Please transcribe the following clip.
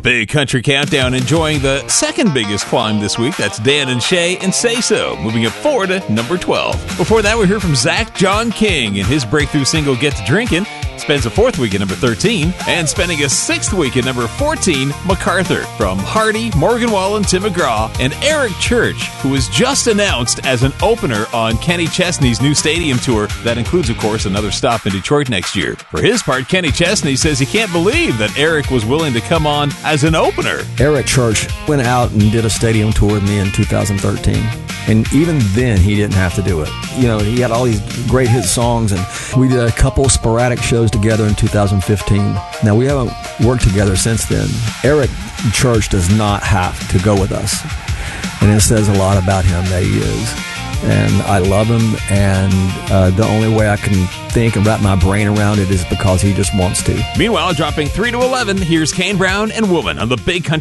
Big Country Countdown enjoying the second biggest climb this week. That's Dan and Shay and Say So, moving it forward to number 12. Before that, we heard from Zach John King and his breakthrough single Get to Drinkin'. Spends a fourth week at number 13, and spending a sixth week at number 14, MacArthur, from Hardy, Morgan Wallen, Tim McGraw, and Eric Church, who was just announced as an opener on Kenny Chesney's new stadium tour. That includes, of course, another stop in Detroit next year. For his part, Kenny Chesney says he can't believe that Eric was willing to come on as an opener. Eric Church went out and did a stadium tour with me in 2013. And even then, he didn't have to do it. You know, he had all these great hit songs, and we did a couple sporadic shows together in 2015. Now, we haven't worked together since then. Eric Church does not have to go with us. And it says a lot about him that he is. And I love him, and the only way I can think and wrap my brain around it is because he just wants to. Meanwhile, dropping 3 to 11, here's Kane Brown and Woman on the Big Country